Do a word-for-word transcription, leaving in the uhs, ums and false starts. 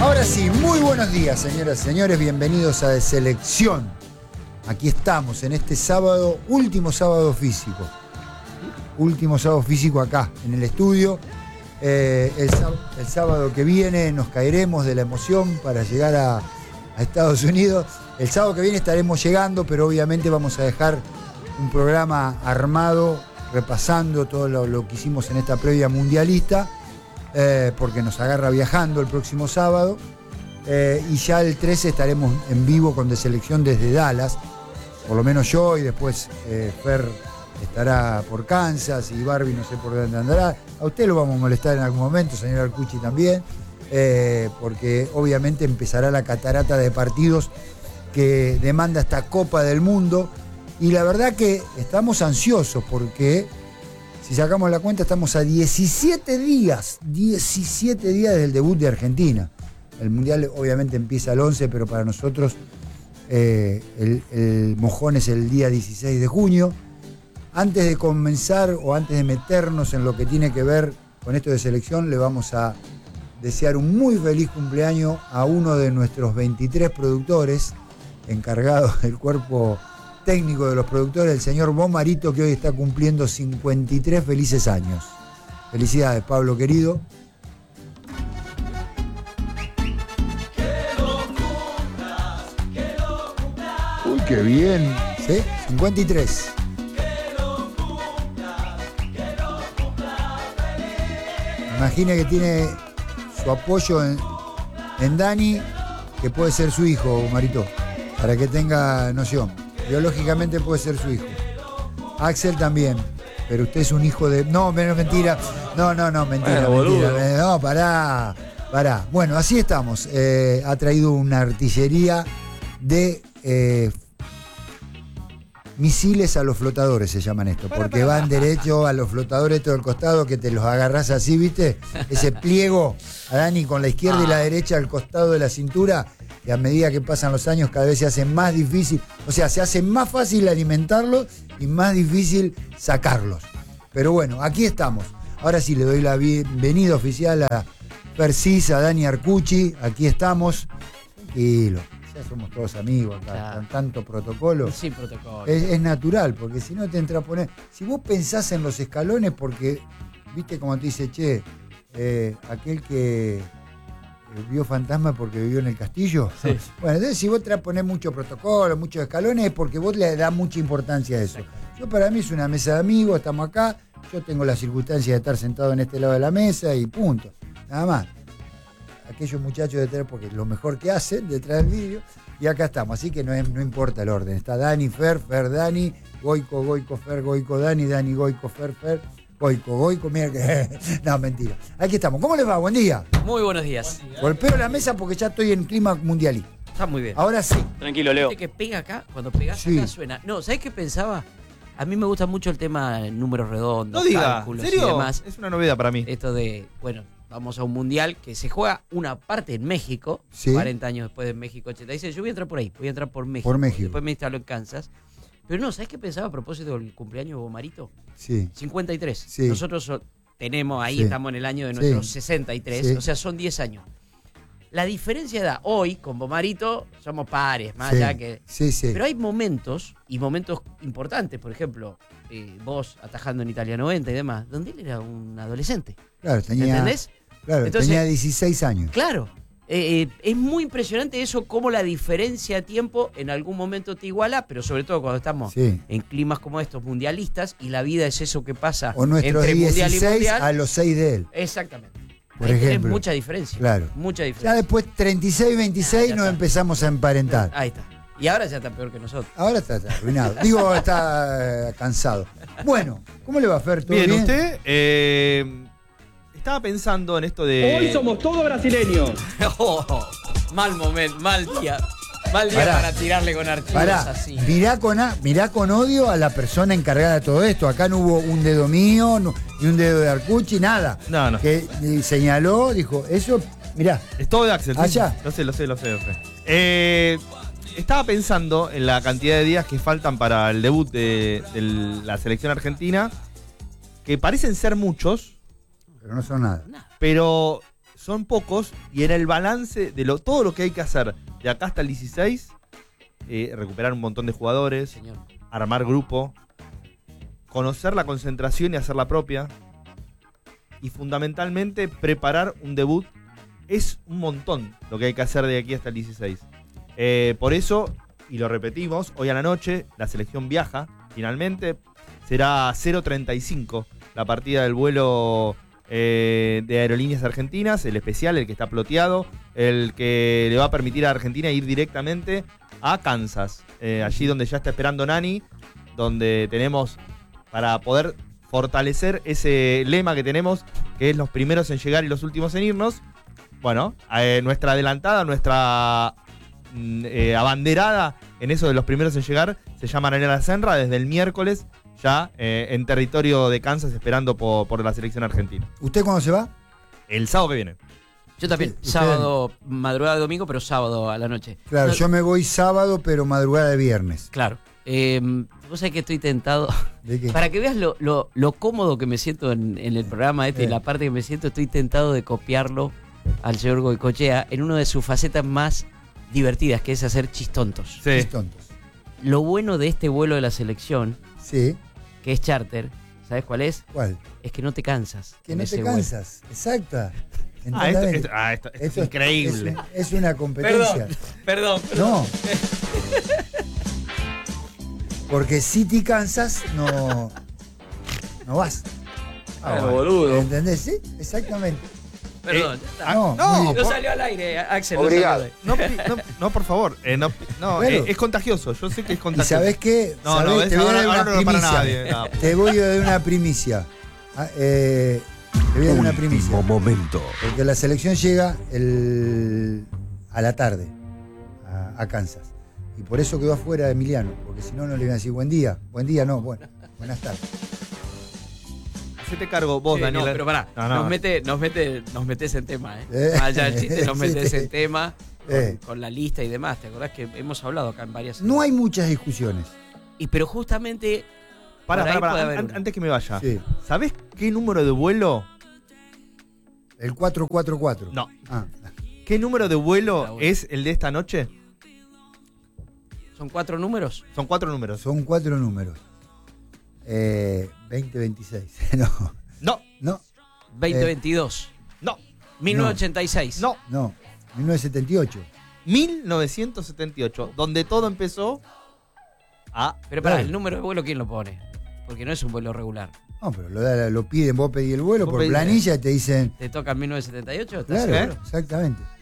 Ahora sí, muy buenos días, señoras y señores, bienvenidos a De Selección. Aquí estamos en este sábado, último sábado físico. Último sábado físico acá, en el estudio. Eh, el, el sábado que viene nos caeremos de la emoción para llegar a, a Estados Unidos. El sábado que viene estaremos llegando, pero obviamente vamos a dejar un programa armado, repasando todo lo, lo que hicimos en esta previa mundialista. Eh, porque nos agarra viajando el próximo sábado, eh, y ya el trece estaremos en vivo con De Selección desde Dallas, por lo menos yo, y después eh, Fer estará por Kansas y Barbie no sé por dónde andará. A usted lo vamos a molestar en algún momento, señor Arcucci también, eh, porque obviamente empezará la catarata de partidos que demanda esta Copa del Mundo, y la verdad que estamos ansiosos porque si sacamos la cuenta, estamos a diecisiete días, diecisiete días desde el debut de Argentina. El Mundial obviamente empieza el once, pero para nosotros eh, el, el mojón es el día dieciséis de junio. Antes de comenzar o antes de meternos en lo que tiene que ver con esto de selección, le vamos a desear un muy feliz cumpleaños a uno de nuestros veintitrés productores, encargados del cuerpo técnico de los productores, el señor Bomarito, que hoy está cumpliendo cincuenta y tres felices años. Felicidades, Pablo querido. Uy, qué bien. ¿Sí? cincuenta y tres. Imagine que tiene su apoyo en, en Dani, que puede ser su hijo, Bomarito, para que tenga noción. Biológicamente puede ser su hijo. Axel también, pero usted es un hijo de... No, menos mentira. No, no, no, mentira, bueno, mentira. No, pará, pará. Bueno, así estamos. Eh, ha traído una artillería de eh, misiles a los flotadores, se llaman esto, porque van derecho a los flotadores todo el costado, que te los agarrás así, ¿viste? Ese pliego, a Dani con la izquierda y la derecha al costado de la cintura. Y a medida que pasan los años cada vez se hace más difícil, o sea, se hace más fácil alimentarlos y más difícil sacarlos. Pero bueno, aquí estamos. Ahora sí le doy la bienvenida oficial a Persis, a Dani Arcucci. Aquí estamos. Tranquilo, ya somos todos amigos acá, claro. Con tanto protocolo. Sí, protocolo. Es, es natural, porque si no te entra a poner... Si vos pensás en los escalones, porque, viste como te dice, che, eh, aquel que... vio fantasma porque vivió en el castillo. Sí. Bueno, entonces si vos te ponés mucho protocolo, muchos escalones, es porque vos le das mucha importancia a eso. Yo, para mí es una mesa de amigos, estamos acá, yo tengo la circunstancia de estar sentado en este lado de la mesa y punto. Nada más. Aquellos muchachos detrás, porque es lo mejor que hacen detrás del vídeo, y acá estamos, así que no, es, no importa el orden. Está Dani, Fer, Fer, Dani, Goico, Goico, Fer, Goico, Dani, Dani, Goico, Fer, Fer. Goico, Goico, mira que... No, mentira. Aquí estamos. ¿Cómo les va? Buen día. Muy buenos días. Buen día. Golpeo la mesa porque ya estoy en clima mundialista. Está muy bien. Ahora sí. Tranquilo, Leo. ¿Viste que pega acá? Cuando pegas sí. Acá suena. No, ¿sabés qué pensaba? A mí me gusta mucho el tema de números redondos, no diga, cálculos ¿en serio? Y demás. Es una novedad para mí. Esto de, bueno, vamos a un mundial que se juega una parte en México, sí. cuarenta años después de México ochenta y seis. Yo voy a entrar por ahí, voy a entrar por México. Por México. Después me instalo en Kansas. Pero no, ¿sabés qué pensaba a propósito del cumpleaños de Bomarito? Sí. cincuenta y tres. Sí. Nosotros so- tenemos ahí, sí. estamos en el año de nuestros sí. sesenta y tres, sí. o sea, son diez años. La diferencia de edad, hoy, con Bomarito, somos pares, más sí. allá que... Sí, sí. Pero hay momentos, y momentos importantes, por ejemplo, eh, vos atajando en Italia noventa y demás, donde él era un adolescente. Claro, tenía... ¿Entendés? Claro, Entonces, tenía dieciséis años. Claro. Eh, eh, es muy impresionante eso, cómo la diferencia de tiempo en algún momento te iguala, pero sobre todo cuando estamos sí. en climas como estos mundialistas, y la vida es eso que pasa o nuestros entre mundial y dieciséis mundial. A los seis de él. Exactamente. Por Hay, ejemplo. Es mucha diferencia. Claro. Mucha diferencia. Ya después treinta y seis, veintiséis Ah, nos está. empezamos a emparentar. Ahí está. Y ahora ya está peor que nosotros. Ahora está, está arruinado. Digo, está eh, cansado. Bueno, ¿cómo le va, Fer? ¿Todo bien? bien? ¿Usted? Eh, estaba pensando en esto de... Hoy somos todos brasileños. Oh, mal momento, mal día. Mal día Pará. para tirarle con archivos Pará, así. mirá con, a- mirá con odio a la persona encargada de todo esto. Acá no hubo un dedo mío, no- ni un dedo de Arcucci, nada. No, no. Que eh, señaló, dijo, eso, mirá. Es todo de Axel. ¿sí? Allá. Lo sé, lo sé, lo sé, lo sé. Eh, estaba pensando en la cantidad de días que faltan para el debut de, de la selección argentina, que parecen ser muchos, Pero no son nada. pero son pocos y en el balance de lo, todo lo que hay que hacer de acá hasta el dieciséis, eh, recuperar un montón de jugadores, Señor. armar grupo, conocer la concentración y hacerla propia y fundamentalmente preparar un debut. Es un montón lo que hay que hacer de aquí hasta el dieciséis. Eh, por eso, y lo repetimos, hoy a la noche la selección viaja finalmente. Será cero treinta y cinco la partida del vuelo eh, de Aerolíneas Argentinas, el especial, el que está ploteado, el que le va a permitir a Argentina ir directamente a Kansas, eh, allí donde ya está esperando Nani, donde tenemos para poder fortalecer ese lema que tenemos, que es los primeros en llegar y los últimos en irnos. Bueno, eh, nuestra adelantada, nuestra eh, abanderada en eso de los primeros en llegar, se llama Mariana Senra, desde el miércoles ya eh, en territorio de Kansas esperando por, por la selección argentina. ¿Usted cuándo se va? El sábado que viene. Yo también, Usted- sábado, madrugada de domingo, pero sábado a la noche. Claro, No, yo me voy sábado, pero madrugada de viernes. Claro. Eh, vos sabés que estoy tentado. ¿De qué? Para que veas lo, lo, lo cómodo que me siento en, en el programa este, Eh. en la parte que me siento, estoy tentado de copiarlo al señor Goicoechea en una de sus facetas más divertidas, que es hacer chistontos. Sí. Mis tontos. Lo bueno de este vuelo de la selección, Sí. que es charter, ¿sabes cuál es? ¿Cuál? Es que no te cansas. Que en no ese te vuelo. cansas. Exacta. Ah, esto, Exactamente. esto- ah, esto- esto Esto es increíble. Es, un- es una competencia. Perdón. No. Porque si te cansas, no, no vas. Ah, boludo. ¿Entendés? Sí, exactamente. Perdón. Eh, ya está. No, no, muy bien. No por- salió al aire, Axel. Obrigado. No salió al aire. No, pi- no, no, por favor. eh, no, pi- no, Bueno. eh, es contagioso. Yo sé que es ¿Y contagioso. sabés qué? No, ¿Sabés? no, ves, Te voy a ahora, dar ahora una no lo para primicia. nadie. No. Te voy a dar una primicia. Ah, eh, te voy a dar una primicia. Último momento. Porque la selección llega el, a la tarde a, a Kansas. Y por eso quedó afuera Emiliano. Porque si no, no le iban a decir buen día. Buen día, no. Bueno, buenas tardes. Hacete cargo vos, Sí, Daniel. no, pero pará, No, no. nos, mete, nos, mete, nos metés en tema, ¿eh? Eh. Más allá del chiste, nos Sí. metés en tema con, Eh. con la lista y demás. ¿Te acordás que hemos hablado acá en varias... No hay muchas discusiones. Y pero justamente... Pará, por ahí pará, pará, puede haber an- una. antes que me vaya. Sí. ¿Sabés qué número de vuelo? El cuatro cuatro cuatro. No. Ah, ¿Qué número de vuelo Está bueno. es el de esta noche? ¿Son cuatro números? Son cuatro números. son cuatro números. Eh, veinte veintiséis. No, No, no, veinte Eh. veintidós. no, mil novecientos ochenta y seis. no. no. mil novecientos setenta y ocho. mil novecientos setenta y ocho, donde todo empezó a... Pero pará, Claro. el número de vuelo, ¿quién lo pone? Porque no es un vuelo regular. No, pero lo, da- lo piden, vos pedís el vuelo Vos por pedís- planilla y te dicen. ¿Te toca en mil novecientos setenta y ocho? ¿Estás Claro, seguro? exactamente.